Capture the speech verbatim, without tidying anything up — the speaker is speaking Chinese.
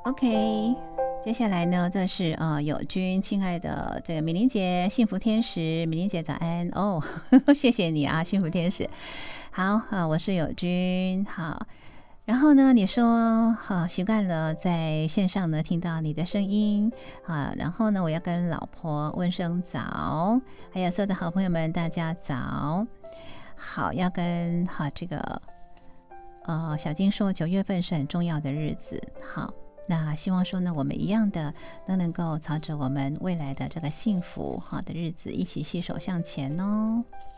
OK， 接下来呢，这是呃友军，亲爱的这个米玲姐，幸福天使，米玲姐早安哦，谢谢你啊，幸福天使。好啊，我是友军，好。然后呢，你说好习惯了在线上呢听到你的声音啊，然后呢，我要跟老婆问声早，还有所有的好朋友们，大家早。好，要跟好这个呃小金说，九月份是很重要的日子，好。那希望说呢，我们一样的都能够朝着我们未来的这个幸福好的日子一起携手向前哦。